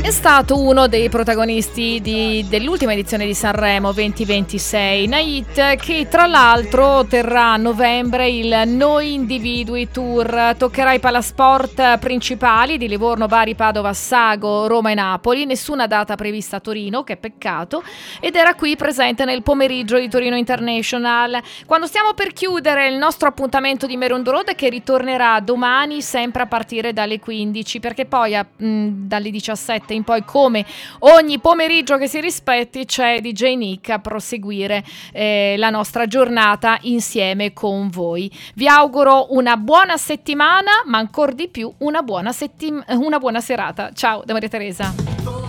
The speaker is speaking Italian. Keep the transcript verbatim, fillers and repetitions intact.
È stato uno dei protagonisti di, dell'ultima edizione di Sanremo duemilaventisei, Nait, che tra l'altro terrà a novembre il Noi Individui Tour. Toccherà i palasport principali di Livorno, Bari, Padova, Sago, Roma e Napoli. Nessuna data prevista a Torino, che peccato, ed era qui presente nel pomeriggio di Torino International. Quando stiamo per chiudere il nostro appuntamento di Maroon the Road, che ritornerà domani sempre a partire dalle quindici, perché poi a, mh, dalle diciassette in poi, come ogni pomeriggio che si rispetti, c'è D J Nick a proseguire eh, la nostra giornata insieme con voi. Vi auguro una buona settimana, ma ancora di più una buona, settim- una buona serata. Ciao da Maria Teresa.